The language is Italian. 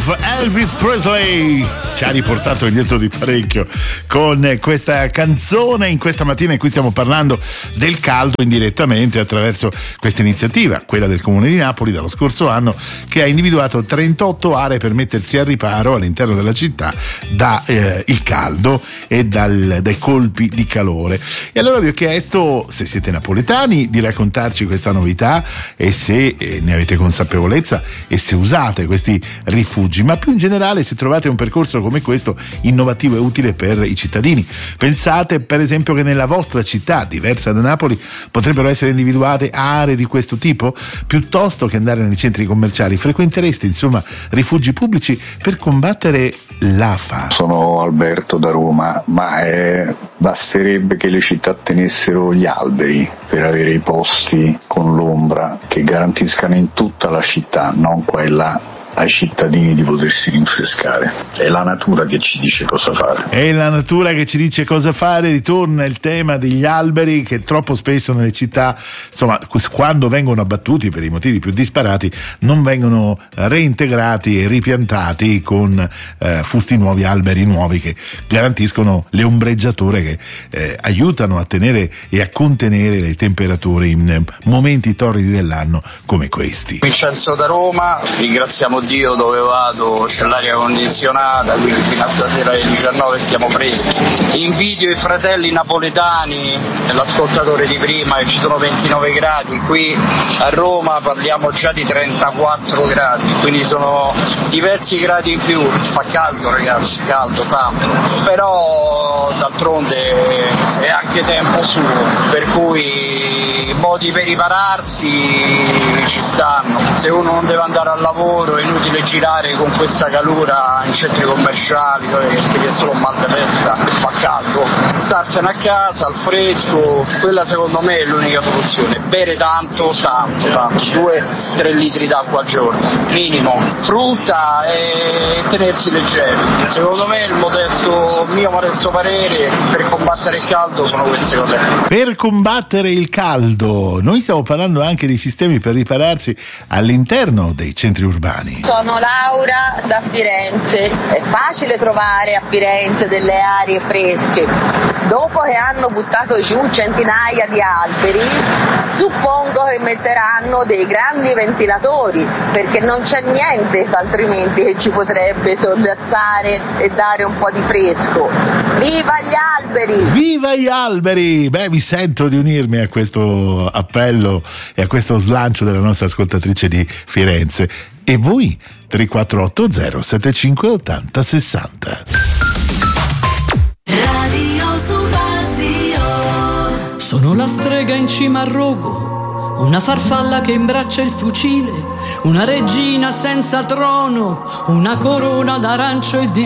Love, Elvis Presley ci ha riportato indietro di parecchio con questa canzone in questa mattina in cui stiamo parlando del caldo indirettamente attraverso questa iniziativa, quella del Comune di Napoli dallo scorso anno, che ha individuato 38 aree per mettersi al riparo all'interno della città da il caldo e dai colpi di calore. E allora vi ho chiesto, se siete napoletani, di raccontarci questa novità e se ne avete consapevolezza e se usate questi rifugi, ma più in generale se trovate un percorso come questo innovativo e utile per i cittadini. Pensate per esempio che nella vostra città, diversa da Napoli, potrebbero essere individuate aree di questo tipo? Piuttosto che andare nei centri commerciali, frequentereste insomma rifugi pubblici per combattere l'afa? Sono Alberto da Roma, ma basterebbe che le città tenessero gli alberi per avere i posti con l'ombra che garantiscano in tutta la città, non quella ai cittadini di potersi rinfrescare. È la natura che ci dice cosa fare. È la natura che ci dice cosa fare. Ritorna il tema degli alberi che troppo spesso nelle città, insomma, quando vengono abbattuti per i motivi più disparati, non vengono reintegrati e ripiantati con fusti nuovi, alberi nuovi che garantiscono le ombreggiature che aiutano a tenere e a contenere le temperature in momenti torridi dell'anno come questi. Vincenzo da Roma, ringraziamo Dio dove vado, c'è l'aria condizionata, quindi fino a stasera alle 19 stiamo freschi. Invidio i fratelli napoletani, l'ascoltatore di prima, che ci sono 29 gradi, qui a Roma parliamo già di 34 gradi, quindi sono diversi gradi in più. Fa caldo ragazzi, caldo tanto, però d'altronde è anche tempo suo, per cui modi per ripararsi ci stanno. Se uno non deve andare al lavoro è inutile girare con questa calura in centri commerciali perché è solo un mal di testa, fa caldo. Starsene a casa al fresco, quella secondo me è l'unica soluzione. Bere tanto, 2-3 litri d'acqua al giorno minimo, frutta e tenersi leggeri. Secondo me il mio modesto parere per combattere il caldo sono queste cose. Per combattere il caldo noi stiamo parlando anche di sistemi per ripararsi all'interno dei centri urbani. Sono Laura da Firenze. È facile trovare a Firenze delle aree fresche. Dopo che hanno buttato giù centinaia di alberi, suppongo che metteranno dei grandi ventilatori, perché non c'è niente altrimenti che ci potrebbe sorvegliare e dare un po' di fresco. Viva gli alberi! Viva gli alberi! Beh, mi sento di unirmi a questo appello e a questo slancio della nostra ascoltatrice di Firenze. E voi? 3480 7580 60. Radio Subasio. Sono la strega in cima al rogo, una farfalla che imbraccia il fucile, una regina senza trono, una corona d'arancio e di